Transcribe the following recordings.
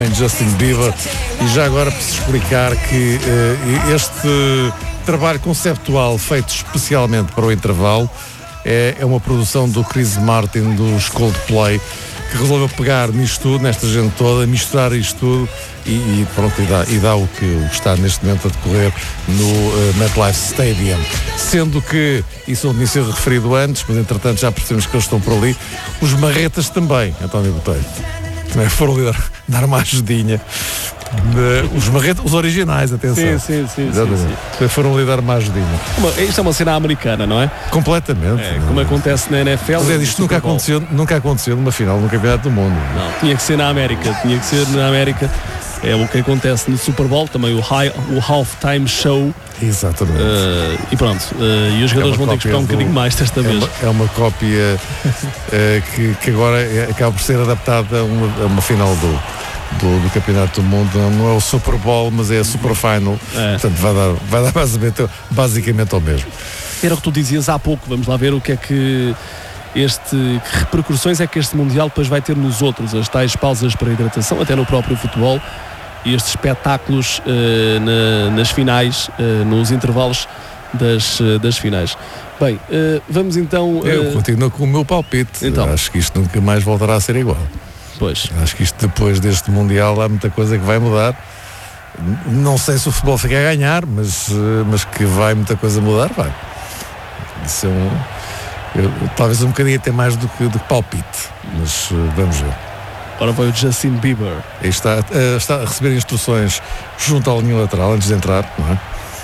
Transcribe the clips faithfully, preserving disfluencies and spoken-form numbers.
Justin Bieber. E já agora preciso explicar que uh, este trabalho conceptual feito especialmente para o intervalo é, é uma produção do Chris Martin dos Coldplay, que resolveu pegar nisto tudo, nesta gente toda, misturar isto tudo e, e pronto, e dá, e dá o que está neste momento a decorrer no uh, MetLife Stadium. Sendo que, isso não tinha sido referido antes, mas entretanto já percebemos que eles estão por ali, os marretas também, António Botelho. Também foram ali dar, dar uma ajudinha. De, os marretas, os originais, atenção. Sim, sim, sim. sim, sim. Foram ali dar uma ajudinha. Uma, isto é uma cena americana, não é? Completamente. É, como acontece na N F L. Mas é, isto nunca aconteceu, nunca aconteceu numa final no Campeonato do Mundo. Não, tinha que ser na América. Tinha que ser na América. É o que acontece no Super Bowl, também o, high, o halftime show. Exatamente. Uh, e pronto, uh, e os jogadores é vão ter que esperar um bocadinho mais desta é vez. Uma, é uma cópia uh, que, que agora é, acaba por ser adaptada a uma, a uma final do, do, do Campeonato do Mundo. Não é o Super Bowl, mas é a Super Final. É. Portanto, vai dar, vai dar basicamente, basicamente ao mesmo. Era o que tu dizias há pouco. Vamos lá ver o que é que este, que repercussões é que este Mundial depois vai ter nos outros. As tais pausas para hidratação, até no próprio futebol. E estes espetáculos uh, na, nas finais, uh, nos intervalos das, uh, das finais. Bem, uh, vamos então... Uh... Eu continuo com o meu palpite. Então. Acho que isto nunca mais voltará a ser igual. Pois. Acho que isto depois deste Mundial há muita coisa que vai mudar. Não sei se o futebol fica a ganhar, mas, uh, mas que vai muita coisa mudar, vai. Isso é um... Eu, talvez um bocadinho até mais do que, do que palpite, mas uh, vamos ver. Ora vai o Justin Bieber. Aí está, uh, está a receber instruções junto à linha lateral antes de entrar, não é?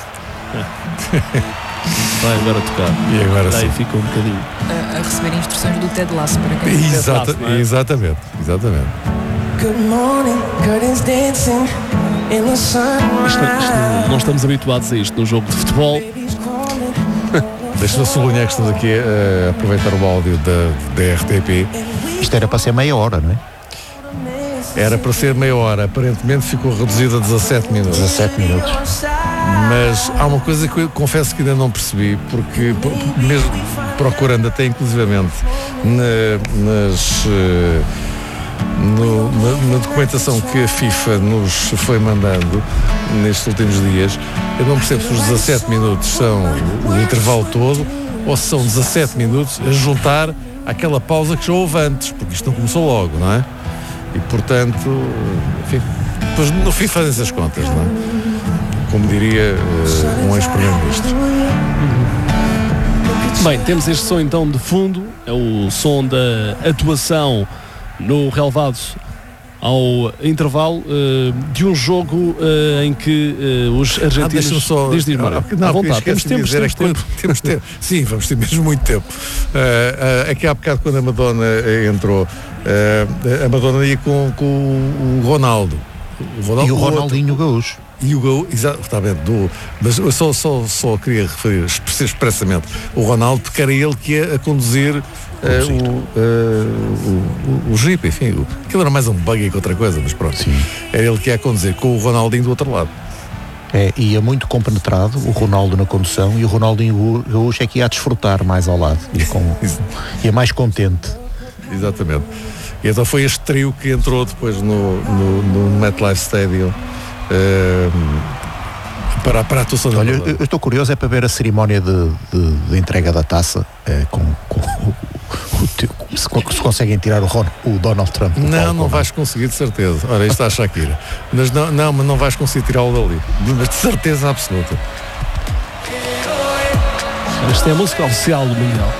Vai agora tocar. E agora Daí sim. fica um bocadinho. A, a receber instruções do Ted Lasso para quem Exata, Lasso, é? Exatamente, exatamente. Good morning, curtains dancing in the sun. Isto, isto, não estamos habituados a isto no jogo de futebol. Deixa-me sublinhar que estamos aqui a aproveitar o áudio da, da R T P. Isto era para ser meia hora, não é? Era para ser meia hora, aparentemente ficou reduzido a dezassete minutos. dezassete minutos. Mas há uma coisa que eu confesso que ainda não percebi, porque mesmo procurando até inclusivamente na, nas, no, na, na documentação que a FIFA nos foi mandando nestes últimos dias, eu não percebo se os dezassete minutos são o intervalo todo ou se são dezassete minutos a juntar àquela pausa que já houve antes, porque isto não começou logo, não é? E portanto, enfim, depois no fim fazem-se as contas, não é? Como diria uh, um ex-primeiro-ministro. Bem, temos este som então de fundo, é o som da atuação no relevado ao intervalo uh, de um jogo uh, em que uh, os argentinos... Ah, só... Diz, diz, Mário, não, à vontade, temos tempo, dizer, temos, é tempo. temos tempo. Sim, vamos ter mesmo muito tempo. Uh, uh, aqui há bocado, quando a Madonna entrou, uh, a Madonna ia com, com o Ronaldo. O Ronaldo e o Ronaldinho outro. Gaúcho. E o Gaúcho, exatamente, do, mas eu só, só, só queria referir expressamente o Ronaldo, porque era ele que ia a conduzir Uh, o, uh, o, o, o Jeep, enfim, o, aquilo era mais um buggy que outra coisa, mas pronto. Sim. Era ele que ia conduzir com o Ronaldinho do outro lado. É, ia muito compenetrado o Ronaldo na condução e o Ronaldinho Gaúcho é que ia a desfrutar mais ao lado, ia, com, ia mais contente. Exatamente. E então foi este trio que entrou depois no, no, no MetLife Stadium uh, para, para a atuação. Olha, eu, eu estou curioso é para ver a cerimónia de, de, de entrega da taça é, com, com o, o, se, se conseguem tirar o, Ron, o Donald Trump. Não, palco, não vais conseguir, de certeza. Ora, isto está a Shakira. Mas não, não, mas não vais conseguir tirá-lo dali. Mas de certeza absoluta. Esta é a música oficial do Mundial.